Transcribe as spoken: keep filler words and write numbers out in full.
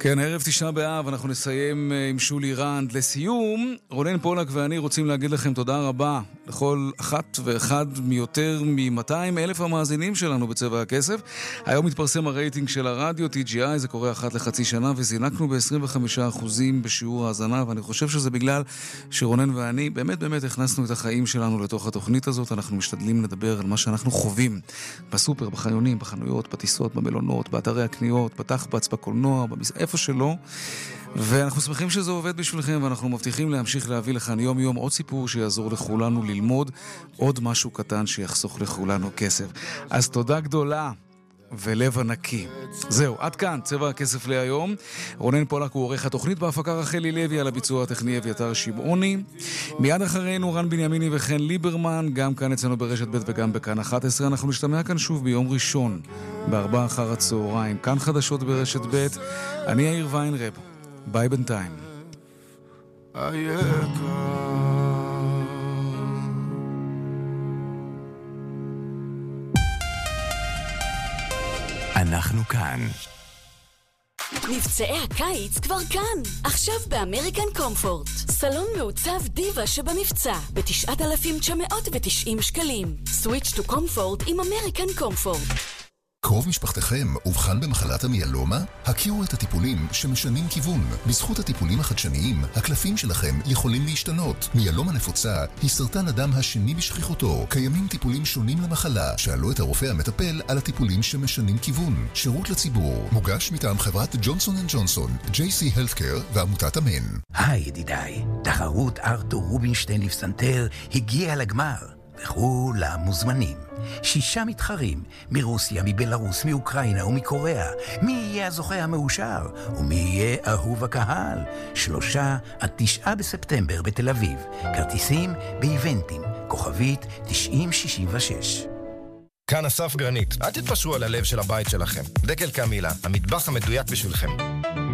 כן, ערב תשעה באב, אנחנו נסיים עם שולי רנד. לסיום, רונן פולק ואני רוצים להגיד לכם תודה רבה לכל אחת ואחד מיותר מ-מאתיים אלף המאזינים שלנו בצבע הכסף. היום מתפרסם הרייטינג של הרדיו, טי ג'י איי, זה קורה אחת לחצי שנה, וזינקנו ב-עשרים וחמישה אחוז בשיעור ההאזנה, ואני חושב שזה בגלל שרונן ואני באמת באמת הכנסנו את החיים שלנו לתוך התוכנית הזאת. אנחנו משתדלים לדבר על מה שאנחנו חווים בסופר, בחיונים, בחנויות, בטיסות, במלונות, באתרי הקניות, בתחבץ, בקולנוע, במס... איפה שלא. ואנחנו שמחים שזה עובד בשבילכם, ואנחנו מבטיחים להמשיך להביא לכאן יום יום עוד סיפור שיעזור לכולנו ללמוד עוד משהו קטן שיחסוך לכולנו כסף. אז תודה גדולה ולב ענקי. זהו, עד כאן צבע הכסף להיום. רונן פולק הוא עורך התוכנית, בהפקה רחלי לוי, על הביצוע הטכני אביתר שמעוני. מיד אחרינו רן בנימיני וחן ליברמן, גם כאן אצלנו ברשת ב' וגם בכאן אחת עשרה. אנחנו נשתמע כאן שוב ביום ראשון בארבע אחר הצהריים, כאן חדשות ברשת ב'. אני יאיר ויינרב, ביי בינתיים. אנחנו כאן. מבצעי הקיץ כבר כאן. עכשיו באמריקן קומפורט. סלון מעוצב דיבה שבמבצע ב-תשעת אלפים תשע מאות ותשעים שקלים. סוויץ' טו קומפורט עם אמריקן קומפורט. קרוב משפחתכם אובחן במחלת המיאלומה? הכירו את הטיפולים שמשנים כיוון. בזכות הטיפולים החדשניים, הקלפים שלכם יכולים להשתנות. מיאלומה נפוצה היא סרטן הדם השני בשכיחותו. קיימים טיפולים שונים למחלה. שאלו את הרופא המטפל על הטיפולים שמשנים כיוון. שירות לציבור. מוגש מטעם חברת ג'ונסון אנד ג'ונסון, ג'יי סי Healthcare ועמותת אמן. היי ידידיי, תחרות ארתור רובינשטיין לפסנתר הגיעה לגמר. וכולם מוזמנים. שישה מתחרים, מרוסיה, מבלרוס, מאוקראינה ומקוריאה. מי יהיה הזוכה המאושר? ומי יהיה אהוב הקהל? שלושה עד תשעה בספטמבר בתל אביב. כרטיסים באיבנטים, כוכבית תשעים שישים ושש. כאן אסף גרנית. אל תתפשרו על הלב של הבית שלכם. דקל קמילה, המטבח המדויק בשבילכם.